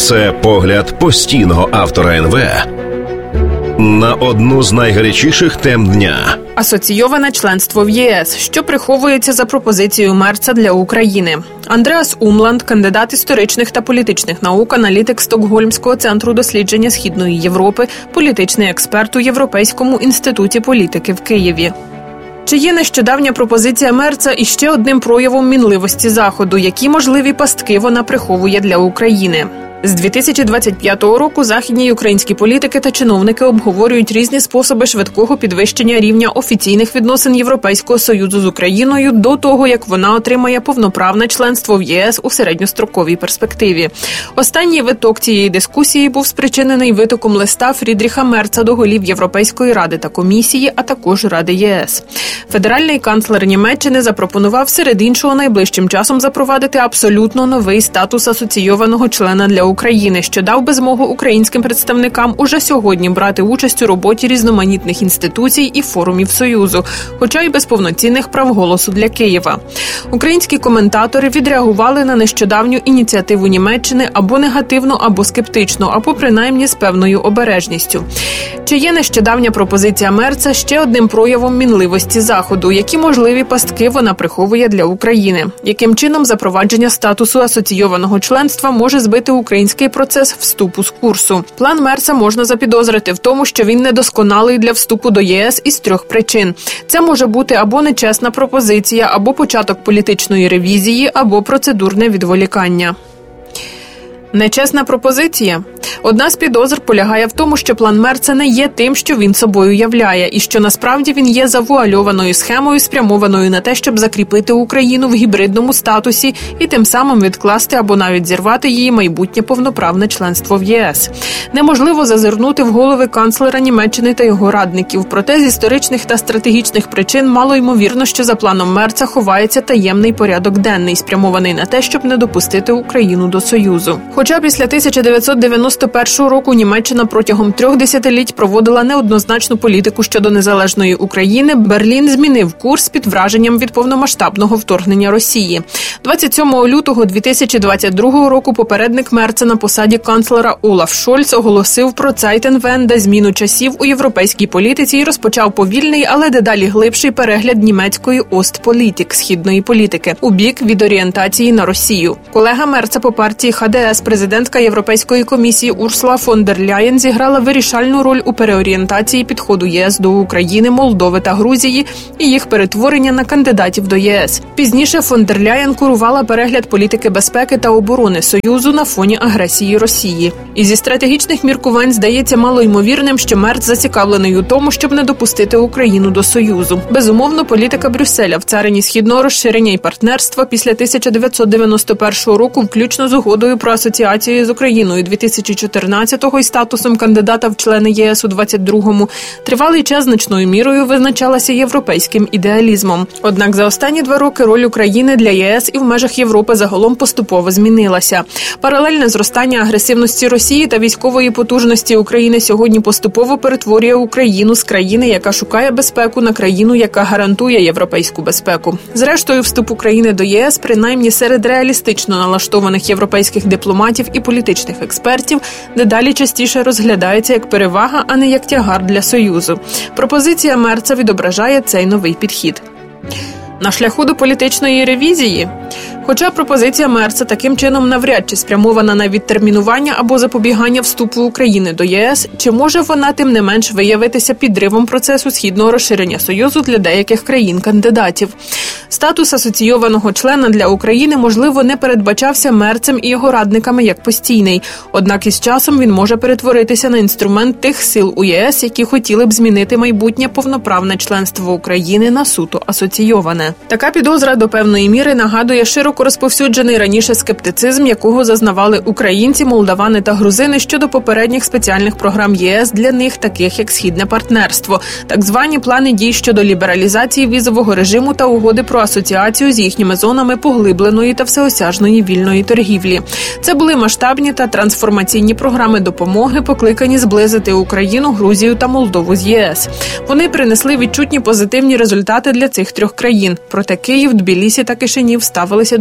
Це погляд постійного автора НВ на одну з найгарячіших тем дня. Асоційоване членство в ЄС. Що приховується за пропозицією Мерца для України? Андреас Умланд, кандидат історичних та політичних наук, аналітик Стокгольмського центру дослідження Східної Європи, політичний експерт у Європейському інституті політики в Києві. Чи є нещодавня пропозиція Мерца іще одним проявом мінливості Заходу? Які можливі пастки вона приховує для України? З 2025 року західні й українські політики та чиновники обговорюють різні способи швидкого підвищення рівня офіційних відносин Європейського Союзу з Україною до того, як вона отримає повноправне членство в ЄС у середньостроковій перспективі. Останній виток цієї дискусії був спричинений витоком листа Фрідріха Мерца до голів Європейської Ради та Комісії, а також Ради ЄС. Федеральний канцлер Німеччини запропонував серед іншого найближчим часом запровадити абсолютно новий статус асоційованого члена для України, що дав би змогу українським представникам уже сьогодні брати участь у роботі різноманітних інституцій і форумів Союзу, хоча й без повноцінних прав голосу для Києва. Українські коментатори відреагували на нещодавню ініціативу Німеччини або негативно, або скептично, або принаймні з певною обережністю. Чи є нещодавня пропозиція Мерца ще одним проявом мінливості Заходу? Які можливі пастки вона приховує для України? Яким чином запровадження статусу асоційованого членства може збити український процес вступу з курсу? План Мерца можна запідозрити в тому, що він недосконалий для вступу до ЄС із трьох причин. Це може бути або нечесна пропозиція, або початок політичної ревізії, або процедурне відволікання. Нечесна пропозиція? Одна з підозр полягає в тому, що план Мерца не є тим, що він собою являє, і що насправді він є завуальованою схемою, спрямованою на те, щоб закріпити Україну в гібридному статусі і тим самим відкласти або навіть зірвати її майбутнє повноправне членство в ЄС. Неможливо зазирнути в голови канцлера Німеччини та його радників, проте з історичних та стратегічних причин мало ймовірно, що за планом Мерца ховається таємний порядок денний, спрямований на те, щоб не допустити Україну до Союзу. Хоча після 1991 року Німеччина протягом 3 десятиліть проводила неоднозначну політику щодо незалежної України, Берлін змінив курс під враженням від повномасштабного вторгнення Росії. 27 лютого 2022 року попередник Мерца на посаді канцлера Олаф Шольц оголосив про «Цайтенвенде» – зміну часів у європейській політиці і розпочав повільний, але дедалі глибший перегляд німецької «Остполітік» – східної політики у бік від орієнтації на Росію. Колега Мерца по партії ХДС, президентка Європейської комісії Урсула фон дер Ляєн зіграла вирішальну роль у переорієнтації підходу ЄС до України, Молдови та Грузії і їх перетворення на кандидатів до ЄС. Пізніше фон дер Ляєн курувала перегляд політики безпеки та оборони Союзу на фоні агресії Росії. І зі стратегічних міркувань здається малоймовірним, що Мерц зацікавлений у тому, щоб не допустити Україну до Союзу. Безумовно, політика Брюсселя в царині східного розширення і партнерства після 1991 року, включно з угодою про асоціацію з Україною 2014-го і статусом кандидата в члени ЄС у 22-му, тривалий час значною мірою визначалася європейським ідеалізмом. Однак за останні 2 роки роль України для ЄС і в межах Європи загалом поступово змінилася. Паралельне зростання агресивності Росії та військової потужності України сьогодні поступово перетворює Україну з країни, яка шукає безпеку, на країну, яка гарантує європейську безпеку. Зрештою, вступ України до ЄС, принаймні серед реалістично налаштованих європейських дипломатів і політичних експертів, дедалі частіше розглядається як перевага, а не як тягар для Союзу. Пропозиція Мерца відображає цей новий підхід. На шляху до політичної ревізії? Хоча пропозиція Мерца таким чином навряд чи спрямована на відтермінування або запобігання вступу України до ЄС, чи може вона тим не менш виявитися підривом процесу східного розширення Союзу для деяких країн-кандидатів? Статус асоційованого члена для України, можливо, не передбачався Мерцем і його радниками як постійний, однак із часом він може перетворитися на інструмент тих сил у ЄС, які хотіли б змінити майбутнє повноправне членство України на суто асоційоване. Така підозра до певної міри нагадує широко розповсюджений раніше скептицизм, якого зазнавали українці, молдавани та грузини щодо попередніх спеціальних програм ЄС для них, таких як Східне партнерство, так звані плани дій щодо лібералізації візового режиму та угоди про асоціацію з їхніми зонами поглибленої та всеосяжної вільної торгівлі. Це були масштабні та трансформаційні програми допомоги, покликані зблизити Україну, Грузію та Молдову з ЄС. Вони принесли відчутні позитивні результати для цих трьох країн. Проте Київ, Тбілісі та Кишинів ставилися до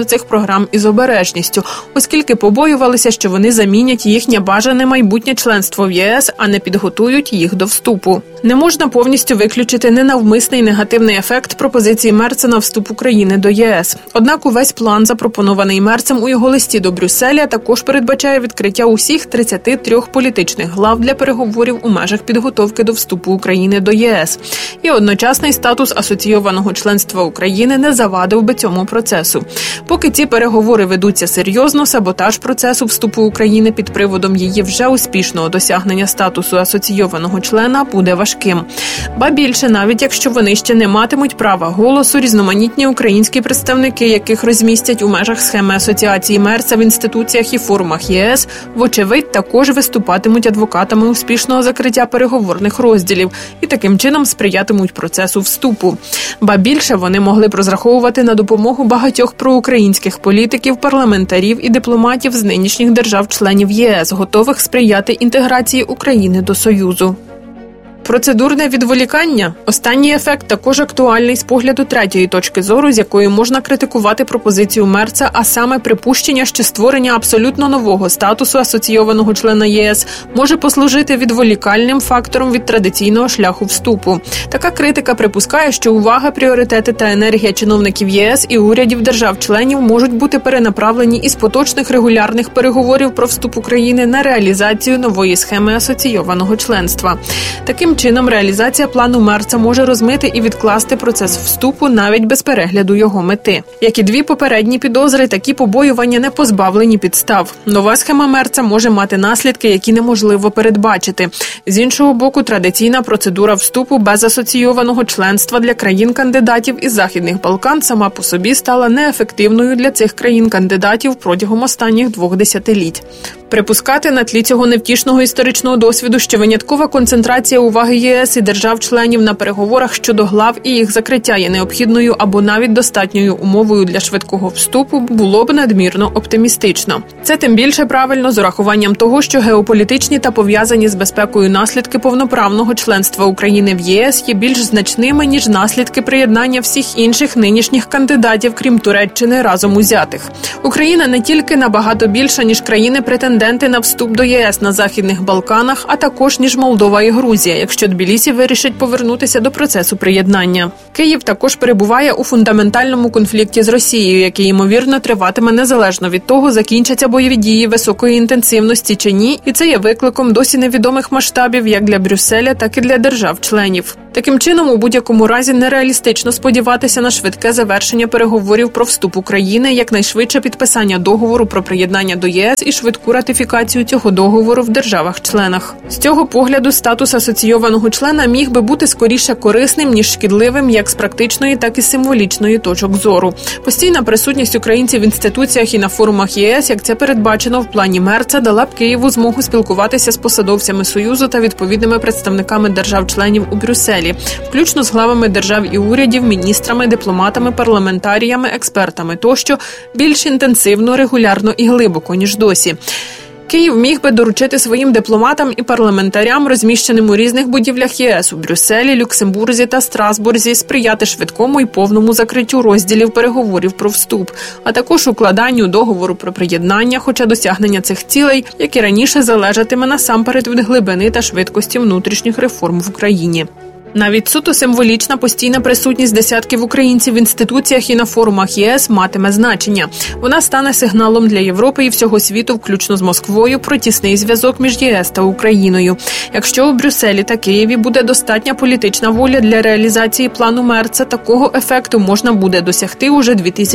до цих програм із обережністю, оскільки побоювалися, що вони замінять їхнє бажане майбутнє членство в ЄС, а не підготують їх до вступу. Не можна повністю виключити ненавмисний негативний ефект пропозиції Мерца на вступ України до ЄС. Однак увесь план, запропонований Мерцем у його листі до Брюсселя, також передбачає відкриття усіх 33 політичних глав для переговорів у межах підготовки до вступу України до ЄС. І одночасний статус асоційованого членства України не завадив би цьому процесу. Поки ці переговори ведуться серйозно, саботаж процесу вступу України під приводом її вже успішного досягнення статусу асоційованого члена буде важким. Ба більше, навіть якщо вони ще не матимуть права голосу, різноманітні українські представники, яких розмістять у межах схеми асоціації Мерца в інституціях і форумах ЄС, вочевидь також виступатимуть адвокатами успішного закриття переговорних розділів і таким чином сприятимуть процесу вступу. Ба більше, вони могли б розраховувати на допомогу багатьох проукраїнських політиків, парламентарів і дипломатів з нинішніх держав-членів ЄС, готових сприяти інтеграції України до Союзу. Процедурне відволікання – останній ефект також актуальний з погляду третьої точки зору, з якої можна критикувати пропозицію Мерца, а саме припущення, що створення абсолютно нового статусу асоційованого члена ЄС може послужити відволікальним фактором від традиційного шляху вступу. Така критика припускає, що увага, пріоритети та енергія чиновників ЄС і урядів держав-членів можуть бути перенаправлені із поточних регулярних переговорів про вступ України на реалізацію нової схеми асоційованого членства. Таким чином, реалізація плану Мерца може розмити і відкласти процес вступу навіть без перегляду його мети. Як і дві попередні підозри, такі побоювання не позбавлені підстав. Нова схема Мерца може мати наслідки, які неможливо передбачити. З іншого боку, традиційна процедура вступу без асоційованого членства для країн-кандидатів із Західних Балкан сама по собі стала неефективною для цих країн-кандидатів протягом останніх 2 десятиліть. Припускати на тлі цього невтішного історичного досвіду, що виняткова концентрація уваги ЄС і держав-членів на переговорах щодо глав і їх закриття є необхідною або навіть достатньою умовою для швидкого вступу, було б надмірно оптимістично. Це тим більше правильно з урахуванням того, що геополітичні та пов'язані з безпекою наслідки повноправного членства України в ЄС є більш значними, ніж наслідки приєднання всіх інших нинішніх кандидатів, крім Туреччини, разом узятих. Україна не тільки набагато більша, ніж країни-претенденти на вступ до ЄС на Західних Балканах, а також ніж Молдова і Грузія, якщо Тбілісі вирішить повернутися до процесу приєднання. Київ також перебуває у фундаментальному конфлікті з Росією, який, ймовірно, триватиме незалежно від того, закінчаться бойові дії високої інтенсивності чи ні, і це є викликом досі невідомих масштабів як для Брюсселя, так і для держав-членів. Таким чином, у будь-якому разі нереалістично сподіватися на швидке завершення переговорів про вступ України, якнайшвидше підписання договору про приєднання до ЄС і швидку ратифікацію цього договору в державах-членах. З цього погляду статус асоційованого члена міг би бути скоріше корисним, ніж шкідливим як з практичної, так і з символічної точок зору. Постійна присутність українців в інституціях і на форумах ЄС, як це передбачено в плані Мерца, дала б Києву змогу спілкуватися з посадовцями Союзу та відповідними представниками держав-членів у Брюсселі, включно з главами держав і урядів, міністрами, дипломатами, парламентаріями, експертами тощо, більш інтенсивно, регулярно і глибоко, ніж досі. Київ міг би доручити своїм дипломатам і парламентарям, розміщеним у різних будівлях ЄС у Брюсселі, Люксембурзі та Страсбурзі, сприяти швидкому і повному закриттю розділів переговорів про вступ, а також укладанню договору про приєднання, хоча досягнення цих цілей, як і раніше, залежатиме насамперед від глибини та швидкості внутрішніх реформ в Україні. Навіть суто символічна постійна присутність десятків українців в інституціях і на форумах ЄС матиме значення. Вона стане сигналом для Європи і всього світу, включно з Москвою, про тісний зв'язок між єС та Україною. Якщо у Брюсселі та Києві буде достатня політична воля для реалізації плану Мерца, такого ефекту можна буде досягти уже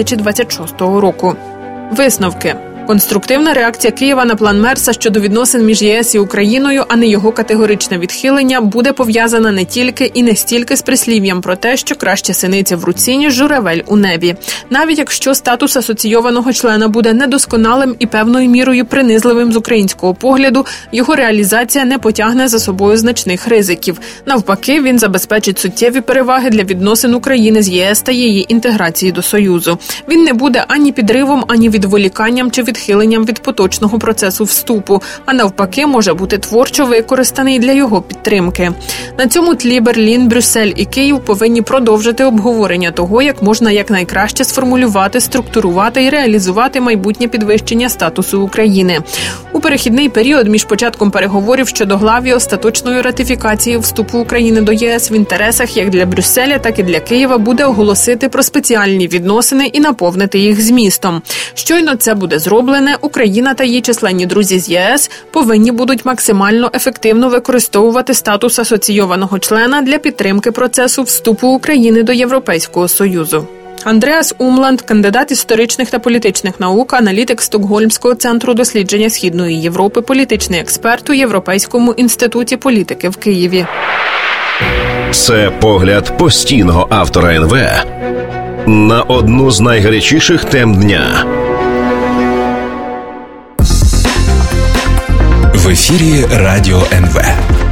2026 року. Висновки. Конструктивна реакція Києва на план Мерца щодо відносин між ЄС і Україною, а не його категоричне відхилення, буде пов'язана не тільки і не стільки з прислів'ям про те, що краще синиця в руці, ніж журавель у небі. Навіть якщо статус асоційованого члена буде недосконалим і певною мірою принизливим з українського погляду, його реалізація не потягне за собою значних ризиків. Навпаки, він забезпечить суттєві переваги для відносин України з ЄС та її інтеграції до Союзу. Він не буде ані підривом, ані відволіканням чи відхиленням від поточного процесу вступу, а навпаки може бути творчо використаний для його підтримки. На цьому тлі Берлін, Брюссель і Київ повинні продовжити обговорення того, як можна якнайкраще сформулювати, структурувати і реалізувати майбутнє підвищення статусу України. У перехідний період між початком переговорів щодо глав і остаточної ратифікації вступу України до ЄС в інтересах як для Брюсселя, так і для Києва буде оголосити про спеціальні відносини і наповнити їх змістом. Щойно це буде зроблене, Україна та її численні друзі з ЄС повинні будуть максимально ефективно використовувати статус асоційованого члена для підтримки процесу вступу України до Європейського Союзу. Андреас Умланд, кандидат історичних та політичних наук, аналітик Стокгольмського центру дослідження Східної Європи, політичний експерт у Європейському інституті політики в Києві. Це погляд постійного автора НВ на одну з найгарячіших тем дня. В ефірі Радіо НВ.